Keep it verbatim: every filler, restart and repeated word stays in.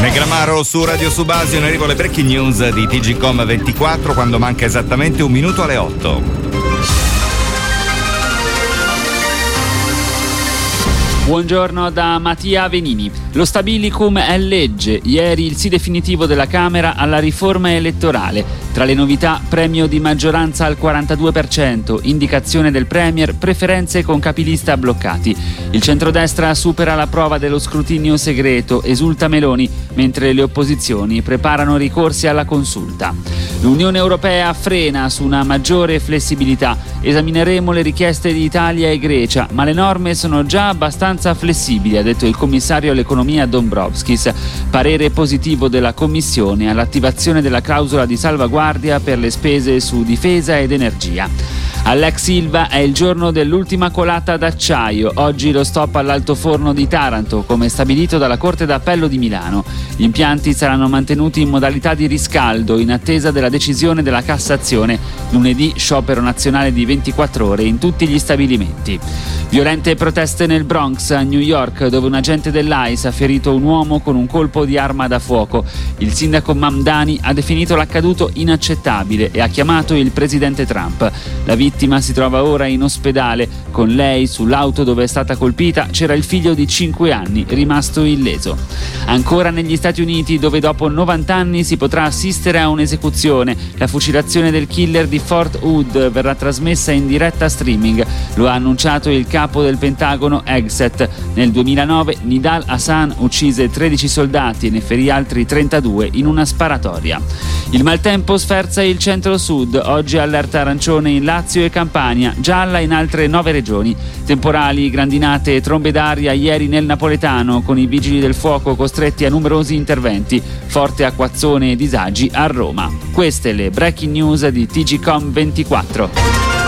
Negramaro su Radio Subasio, in arrivo le breaking news di T G Com ventiquattro quando manca esattamente un minuto alle otto. Buongiorno da Mattia Venini. Lo Stabilicum è legge. Ieri il sì definitivo della Camera alla riforma elettorale. Tra le novità, premio di maggioranza al quarantadue per cento, indicazione del Premier, preferenze con capilista bloccati. Il centrodestra supera la prova dello scrutinio segreto, esulta Meloni, mentre le opposizioni preparano ricorsi alla consulta. L'Unione Europea frena su una maggiore flessibilità. Esamineremo le richieste di Italia e Grecia, ma le norme sono già abbastanza flessibili, ha detto il commissario all'economia Dombrovskis. Parere positivo della Commissione all'attivazione della clausola di salvaguardia per le spese su difesa ed energia. All'ex Ilva è il giorno dell'ultima colata d'acciaio. Oggi lo stop all'altoforno di Taranto, come stabilito dalla Corte d'Appello di Milano. Gli impianti saranno mantenuti in modalità di riscaldo in attesa della decisione della Cassazione. Lunedì sciopero nazionale di ventiquattro ore in tutti gli stabilimenti. Violente proteste nel Bronx, a New York, dove un agente dell'I C E ha ferito un uomo con un colpo di arma da fuoco. Il sindaco Mamdani ha definito l'accaduto inaccettabile e ha chiamato il presidente Trump. La vittima si trova ora in ospedale. Con lei, sull'auto dove è stata colpita, c'era il figlio di cinque anni, rimasto illeso. Ancora negli Stati Uniti, dove dopo novanta anni si potrà assistere a un'esecuzione. La fucilazione del killer di Fort Hood verrà trasmessa in diretta streaming. Lo ha annunciato il capo del Pentagono Hegseth. Nel duemilanove Nidal Hassan uccise tredici soldati e ne ferì altri trentadue in una sparatoria. Il maltempo sferza il centro-sud. Oggi allerta arancione in Lazio e Campania, gialla in altre nove regioni. Temporali, grandinate e trombe d'aria ieri nel napoletano, con i vigili del fuoco costretti a numerosi interventi. Forte acquazzone e disagi a Roma. Queste le breaking news di T G Com ventiquattro.